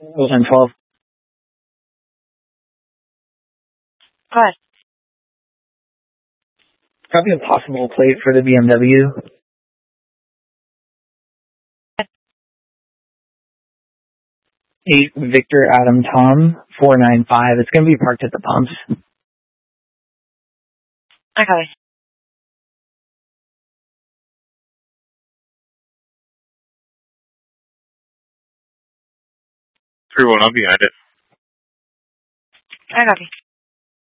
1012. Go ahead. Copy a possible plate for the BMW. Eight Victor Adam Tom 495. It's going to be parked at the pumps. Okay. 3-1, I'll be behind it. I copy.